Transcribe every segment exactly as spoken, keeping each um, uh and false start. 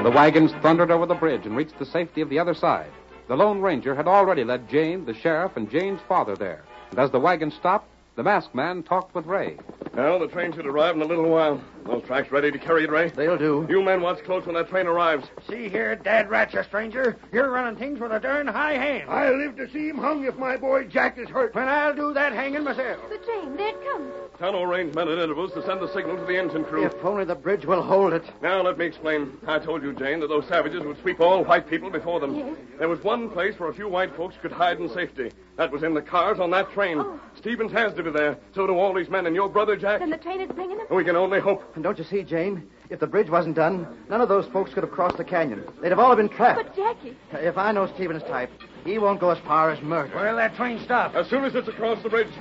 The wagons thundered over the bridge and reached the safety of the other side. The Lone Ranger had already led Jane, the sheriff, and Jane's father there. And as the wagon stopped, the masked man talked with Ray. Well, the train should arrive in a little while. Those tracks ready to carry it, Ray? They'll do. You men watch close when that train arrives. See here, Dad Ratcher, stranger. You're running things with a darn high hand. I'll live to see him hung if my boy Jack is hurt. When I'll do that hanging myself. The train, there it comes. Tell no range men at intervals to send the signal to the engine crew. If only the bridge will hold it. Now, let me explain. I told you, Jane, that those savages would sweep all white people before them. Yes. There was one place where a few white folks could hide in safety. That was in the cars on that train. Oh. Stevens has to be there. So do all these men and your brother, Jack. Then the train is bringing them? We can only hope. And don't you see, Jane? If the bridge wasn't done, none of those folks could have crossed the canyon. They'd have all been trapped. But, Jackie... If I know Stevens' type, he won't go as far as murder. Where'll that train stop? As soon as it's across the bridge.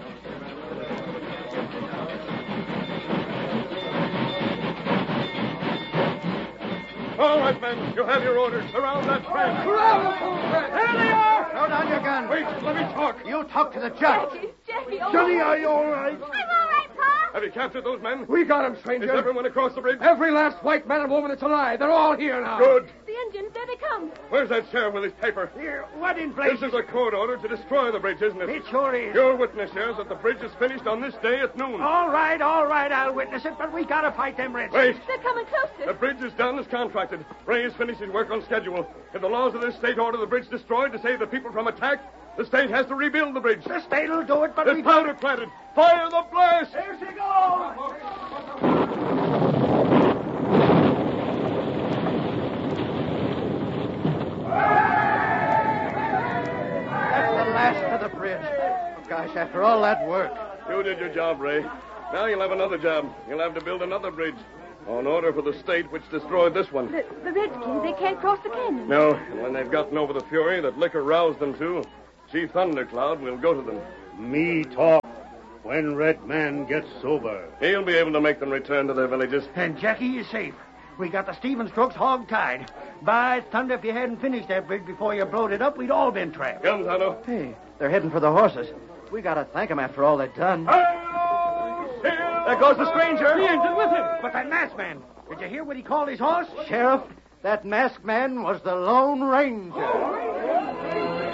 All right, men. You have your orders. Around that train. There they are! Throw down your gun. Wait, let me talk. You talk to the judge. Jackie, Jackie, oh... Johnny, are you all right? I'm all right, Pa. Have you captured those men? We got him, Is stranger. everyone across the bridge? Every last white man and woman that's alive. They're all here now. Good. The engines, there they come. Where's that sheriff with his paper? Here, what in This place? is a court order to destroy the bridge, isn't it? It sure is. Your witness says that the bridge is finished on this day at noon. All right, all right, I'll witness it, but we gotta fight them Reds. Wait. They're coming The closer. bridge is done as contracted. Ray has finished his work on schedule. If the laws of this state order the bridge destroyed to save the people from attack, the state has to rebuild the bridge. The state'll do it, but There's we... powder planted. Fire the blast! There she goes! That's the last of the bridge. Oh, gosh, after all that work. You did your job, Ray. Now you'll have another job. You'll have to build another bridge. On order for the state which destroyed this one. The, the Redskins, they can't cross the canyon. No, and when they've gotten over the fury that liquor roused them to, Chief Thundercloud will go to them. Me talk when Red Man gets sober. He'll be able to make them return to their villages. And Jackie is safe. We got the Stevens crooks hog-tied. By thunder, if you hadn't finished that bridge before you blowed it up, we'd all been trapped. Come, Tonto. Hey, they're heading for the horses. We gotta thank them after all they've done. There goes the stranger. The engine with him. But that masked man, did you hear what he called his horse? Sheriff, that masked man was the Lone Ranger.